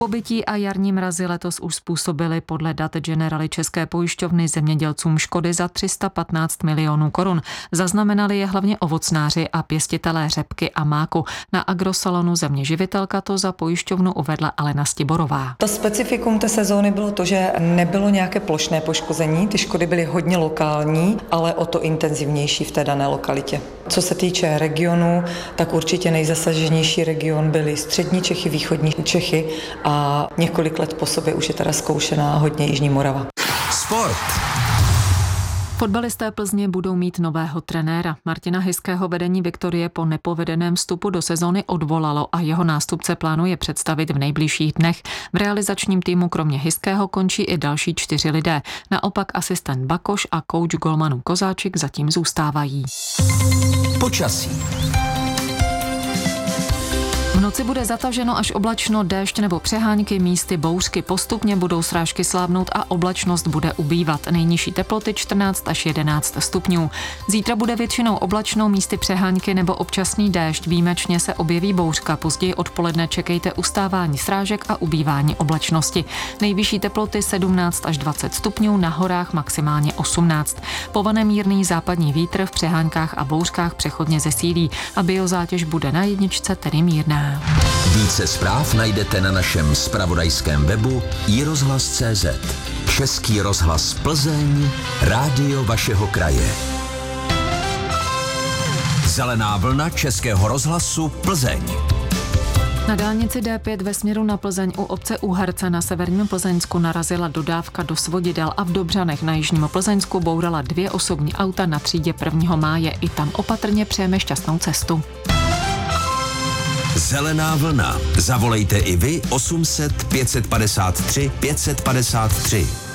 Pobytí a jarní mrazy letos už způsobily podle dat Generali České pojišťovny zemědělcům škody za 315 milionů korun. Zaznamenali je hlavně ovocnáři a pěstitelé řepky a máku. Na agrosalonu Země živitelka to za pojišťovnu uvedla Alena Stiborová. To specifikum té sezóny bylo to, že nebylo nějaké plošné poškození, ty škody byly hodně lokální, ale o to intenzivnější v té dané lokalitě. Co se týče regionu, tak určitě nejzasaženější region byly střední Čechy, východní Čechy a několik let po sobě už je teda zkoušená hodně Jižní Morava. Sport. Fotbalisté Plzně budou mít nového trenéra. Martina Hyského vedení Viktorie po nepovedeném vstupu do sezóny odvolalo a jeho nástupce plánuje představit v nejbližších dnech. V realizačním týmu kromě Hyského končí i další 4 lidé. Naopak asistent Bakoš a kouč golmanů Kozáčik zatím zůstávají. Počasí. V noci bude zataženo až oblačno, déšť nebo přehánky, místy bouřky. Postupně budou srážky slábnout a oblačnost bude ubývat. Nejnižší teploty 14 až 11 stupňů. Zítra bude většinou oblačno, místy přehánky nebo občasný déšť. Výjimečně se objeví bouřka. Později odpoledne čekejte ustávání srážek a ubývání oblačnosti. Nejvyšší teploty 17 až 20 stupňů, na horách maximálně 18. Povane mírný západní vítr, v přehánkách a bouřkách přechodně zesílí a biozátěž bude na jedničce, tedy mírná. Více zpráv najdete na našem zpravodajském webu iRozhlas.cz. Český rozhlas Plzeň, rádio vašeho kraje. Zelená vlna Českého rozhlasu Plzeň. Na dálnici D5 ve směru na Plzeň u obce Úherce na severním Plzeňsku narazila dodávka do svodidel a v Dobřanech na jižním Plzeňsku bourala 2 osobní auta na třídě 1. máje. I tam opatrně přejeme šťastnou cestu. Zelená vlna. Zavolejte i vy 800 553 553.